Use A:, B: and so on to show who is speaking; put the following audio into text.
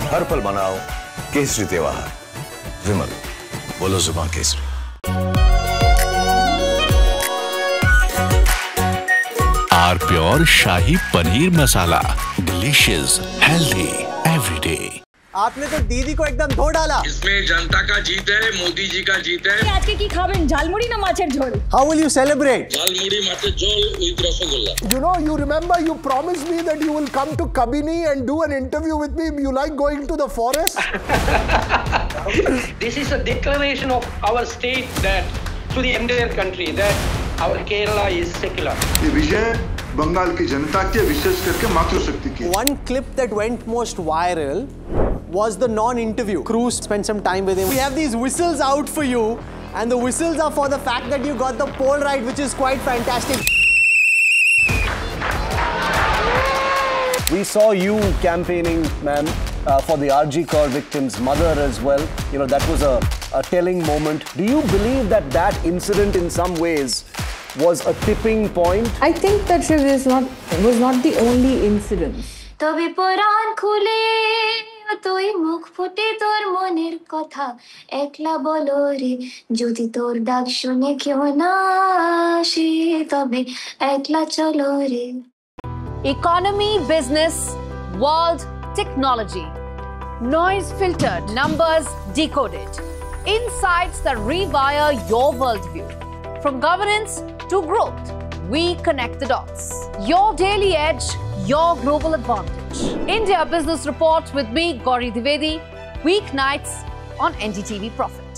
A: हर पल मनाओ केसरी त्योहार। विमल, बोलो जुबान Kesari.
B: Are pure shahi paneer masala, delicious, healthy everyday.
C: आपने तो दीदी को एकदम धो डाला।
D: इसमें जनता का जीत है, मोदी जी का जीत है।
E: आज के की खाबेन झालमुड़ी ना माछेर झोल।
C: How will you celebrate?
D: Jhalmuri माछेर झोल with rasgulla.
F: You know, you remember you promised me that you will come to Kabini and do an interview with me. You like going to the forest?
G: This is a declaration of our state that to the entire country that our Kerala is secular.
H: ये विषय बंगाल की जनता के विशेष करके मातृशक्ति की।
C: One clip that went most viral was the non-interview. Cruz spent some time with him. We have these whistles out for you, and the whistles are for the fact that you got the poll right, which is quite fantastic.
I: We saw you campaigning, ma'am, for the RG Kaur victim's mother as well. You know, that was a telling moment. Do you believe that that incident in some ways was a tipping point?
J: I think that was not the only incident.
K: তবে পরাণ খুলে তুই মুখ ফুটে তোর মনের কথা একলা বলো রে যদি তোর ডাক শুনে কেউ না আসে তবে একলা চলো রে।
E: Economy, business, world, technology. Noise filtered, numbers decoded. Insights that rewire your worldview. From governance to growth, we connect the dots. Your daily edge, your global advantage. India Business Report with me, Gauri Dwivedi, weeknights on NDTV Profit.